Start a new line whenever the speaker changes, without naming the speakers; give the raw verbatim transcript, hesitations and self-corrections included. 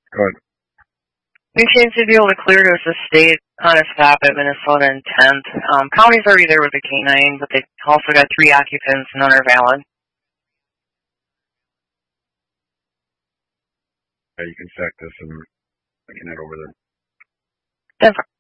Go ahead.
We seem to be able to clear to us a state on a stop at Minnesota and tenth. Um, county's already there with the canine, but they also got three occupants, none are valid.
Yeah, you can check this and I can head over there.
Denver.